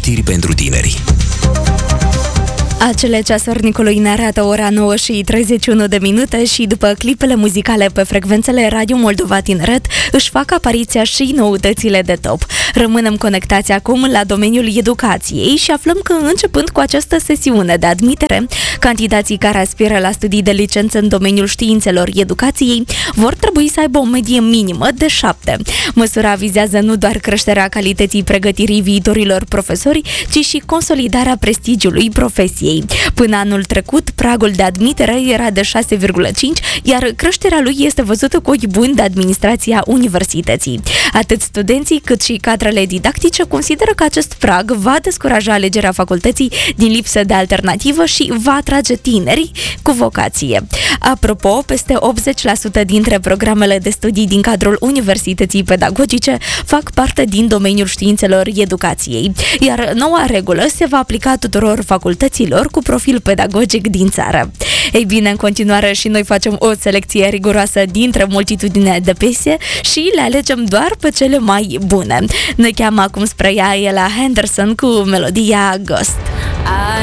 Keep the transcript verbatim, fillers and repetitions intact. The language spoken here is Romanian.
Știri pentru tineri. Acele ceasornicului ne arată ora nouă și treizeci și unu de minute și după clipele muzicale pe frecvențele Radio Moldova Tineret își fac apariția și noutățile de top. Rămânem conectați acum la domeniul educației și aflăm că începând cu această sesiune de admitere, candidații care aspiră la studii de licență în domeniul științelor educației vor trebui să aibă o medie minimă de șapte. Măsura vizează nu doar creșterea calității pregătirii viitorilor profesori, ci și consolidarea prestigiului profesiei. Până anul trecut, pragul de admitere era de șase virgulă cinci, iar creșterea lui este văzută cu ochi buni de administrația universității. Atât studenții cât și cadrele didactice consideră că acest prag va descuraja alegerea facultății din lipsă de alternativă și va atrage tineri cu vocație. Apropo, peste optzeci la sută dintre programele de studii din cadrul Universității Pedagogice fac parte din domeniul științelor educației, iar noua regulă se va aplica tuturor facultăților cu profil pedagogic din țară. Ei bine, în continuare și noi facem o selecție riguroasă dintre multitudine de piese și le alegem doar pe cele mai bune. Ne cheamă acum spre ea Ella Henderson cu melodia Ghost.